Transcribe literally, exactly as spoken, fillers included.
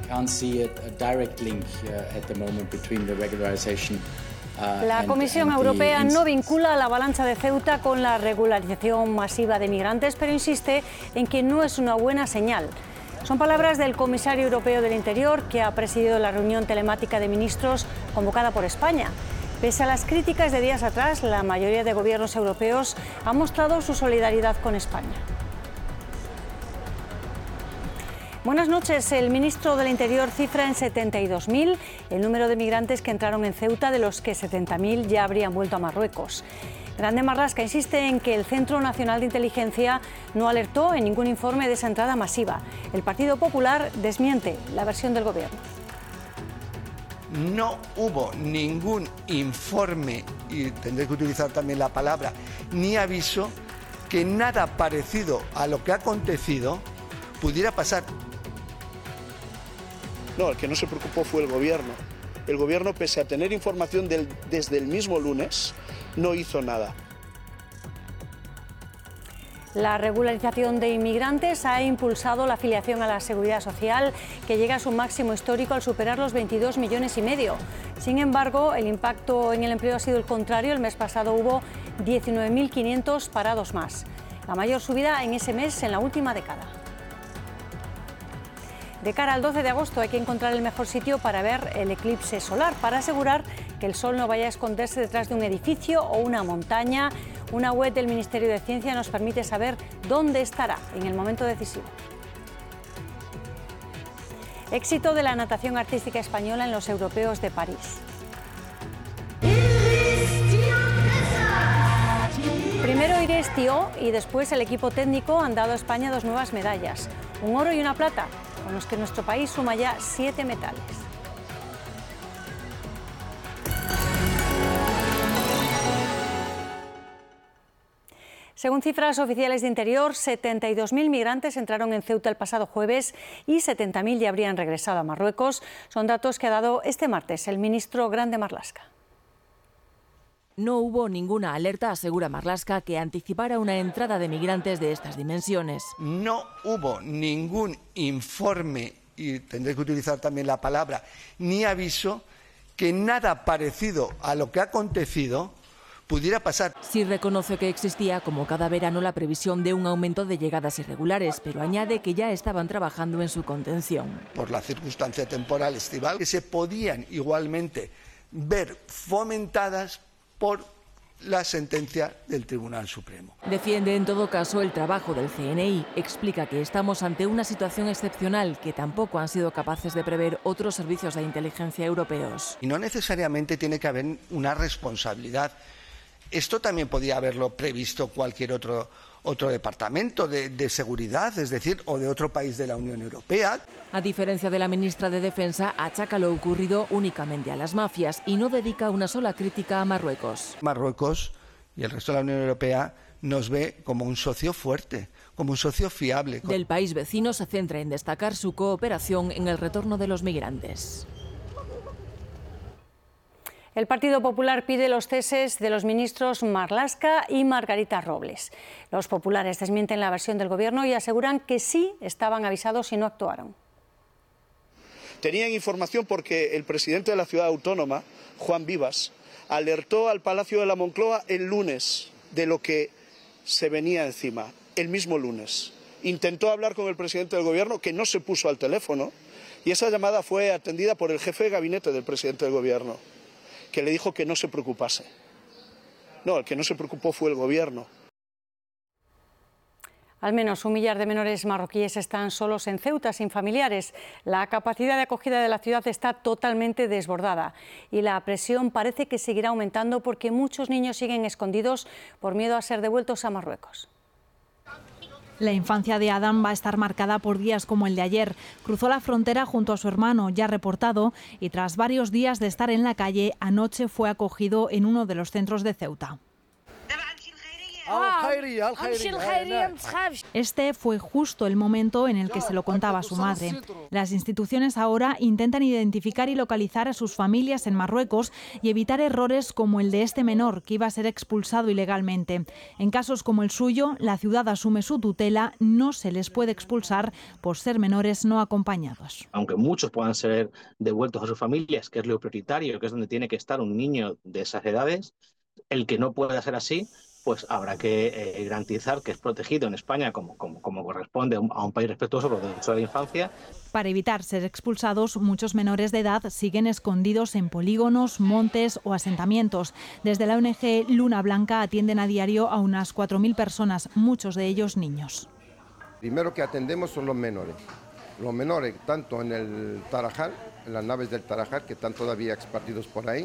La Comisión Europea no vincula la avalancha de Ceuta con la regularización masiva de migrantes, pero insiste en que no es una buena señal. Son palabras del comisario europeo del Interior, que ha presidido la reunión telemática de ministros convocada por España. Pese a las críticas de días atrás, la mayoría de gobiernos europeos han mostrado su solidaridad con España. Buenas noches. El ministro del Interior cifra en setenta y dos mil el número de migrantes que entraron en Ceuta, de los que setenta mil ya habrían vuelto a Marruecos. Grande Marlaska insiste en que el Centro Nacional de Inteligencia no alertó en ningún informe de esa entrada masiva. El Partido Popular desmiente la versión del Gobierno. No hubo ningún informe, y tendré que utilizar también la palabra, ni aviso, que nada parecido a lo que ha acontecido pudiera pasar. No, el que no se preocupó fue el Gobierno. El Gobierno, pese a tener información del, desde el mismo lunes, no hizo nada. La regularización de inmigrantes ha impulsado la afiliación a la Seguridad Social, que llega a su máximo histórico al superar los veintidós millones y medio. Sin embargo, el impacto en el empleo ha sido el contrario. El mes pasado hubo diecinueve mil quinientos parados más, la mayor subida en ese mes en la última década. De cara al doce de agosto hay que encontrar el mejor sitio para ver el eclipse solar, para asegurar que el sol no vaya a esconderse detrás de un edificio o una montaña. Una web del Ministerio de Ciencia nos permite saber dónde estará en el momento decisivo. Éxito de la natación artística española en los europeos de París. Primero Irés Thiault y después el equipo técnico han dado a España dos nuevas medallas, un oro y una plata, con los que nuestro país suma ya siete metales. Según cifras oficiales de Interior, setenta y dos mil migrantes entraron en Ceuta el pasado jueves y setenta mil ya habrían regresado a Marruecos. Son datos que ha dado este martes el ministro Grande Marlaska. No hubo ninguna alerta, asegura Marlaska, que anticipara una entrada de migrantes de estas dimensiones. No hubo ningún informe, y tendré que utilizar también la palabra, ni aviso, que nada parecido a lo que ha acontecido pudiera pasar. Sí reconoce que existía, como cada verano, la previsión de un aumento de llegadas irregulares, pero añade que ya estaban trabajando en su contención. Por la circunstancia temporal estival, que se podían igualmente ver fomentadas por la sentencia del Tribunal Supremo. Defiende en todo caso el trabajo del C N I. Explica que estamos ante una situación excepcional que tampoco han sido capaces de prever otros servicios de inteligencia europeos. Y no necesariamente tiene que haber una responsabilidad. Esto también podía haberlo previsto cualquier otro, otro departamento de, de seguridad, es decir, o de otro país de la Unión Europea. A diferencia de la ministra de Defensa, achaca lo ocurrido únicamente a las mafias y no dedica una sola crítica a Marruecos. Marruecos y el resto de la Unión Europea nos ve como un socio fuerte, como un socio fiable. Del país vecino se centra en destacar su cooperación en el retorno de los migrantes. El Partido Popular pide los ceses de los ministros Marlaska y Margarita Robles. Los populares desmienten la versión del Gobierno y aseguran que sí estaban avisados y no actuaron. Tenían información porque el presidente de la ciudad autónoma, Juan Vivas, alertó al Palacio de la Moncloa el lunes de lo que se venía encima, el mismo lunes. Intentó hablar con el presidente del Gobierno, que no se puso al teléfono, y esa llamada fue atendida por el jefe de gabinete del presidente del Gobierno, que le dijo que no se preocupase. No, el que no se preocupó fue el Gobierno. Al menos un millar de menores marroquíes están solos en Ceuta, sin familiares. La capacidad de acogida de la ciudad está totalmente desbordada y la presión parece que seguirá aumentando porque muchos niños siguen escondidos por miedo a ser devueltos a Marruecos. La infancia de Adam va a estar marcada por días como el de ayer. Cruzó la frontera junto a su hermano, ya reportado, y tras varios días de estar en la calle, anoche fue acogido en uno de los centros de Ceuta. Este fue justo el momento en el que se lo contaba a su madre. Las instituciones ahora intentan identificar y localizar a sus familias en Marruecos y evitar errores como el de este menor, que iba a ser expulsado ilegalmente. En casos como el suyo, la ciudad asume su tutela, no se les puede expulsar por ser menores no acompañados. Aunque muchos puedan ser devueltos a sus familias, que es lo prioritario, que es donde tiene que estar un niño de esas edades, el que no pueda ser así, pues habrá que eh, garantizar que es protegido en España como, como, como corresponde a un, a un país respetuoso por los derechos de la infancia. Para evitar ser expulsados, muchos menores de edad siguen escondidos en polígonos, montes o asentamientos. Desde la O N G Luna Blanca atienden a diario a unas cuatro mil personas, muchos de ellos niños. Primero que atendemos son los menores. Los menores, tanto en el Tarajal, en las naves del Tarajal, que están todavía expartidos por ahí,